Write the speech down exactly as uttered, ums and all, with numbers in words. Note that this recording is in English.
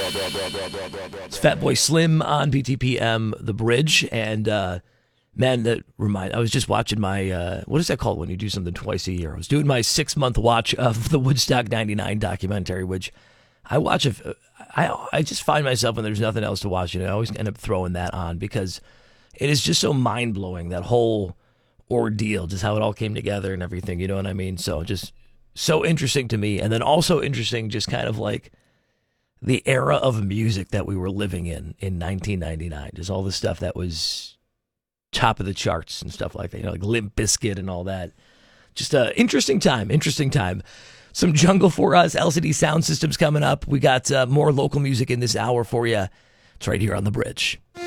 It's Fatboy Slim on B T P M, The Bridge, and uh, man, that remind. I was just watching my uh, what is that called when you do something twice a year? I was doing my six month watch of the Woodstock ninety-nine documentary, which I watch. If I I just find myself when there's nothing else to watch, you know, I always end up throwing that on because it is just so mind blowing, that whole ordeal, just how it all came together and everything. You know what I mean? So just so interesting to me, and then also interesting, just kind of like the era of music that we were living in in nineteen ninety-nine. Just all the stuff that was top of the charts and stuff like that, you know, like Limp Bizkit and all that. Just a interesting time, interesting time. Some jungle for us, L C D Sound Systems coming up. We got uh, more local music in this hour for you. It's right here on The Bridge.